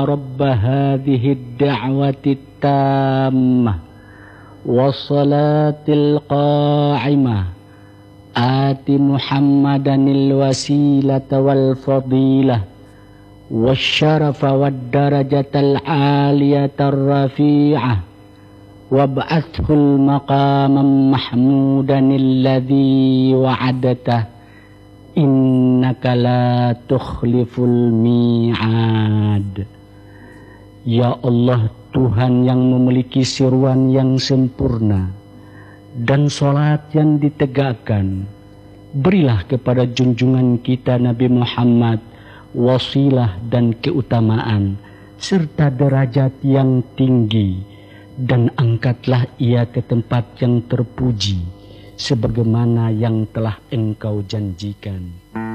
رب هذه الدعوة التامة والصلاة القائمة آت محمدا الوسيلة والفضيلة والشرف والدرجة العالية الرفيعة وابعثه المقام محمودا الذي وعدته innaka la tukhliful mi'ad. Ya Allah, Tuhan yang memiliki seruan yang sempurna dan salat yang ditegakkan, berilah kepada junjungan kita Nabi Muhammad wasilah dan keutamaan serta derajat yang tinggi, dan angkatlah ia ke tempat yang terpuji sebagaimana yang telah engkau janjikan.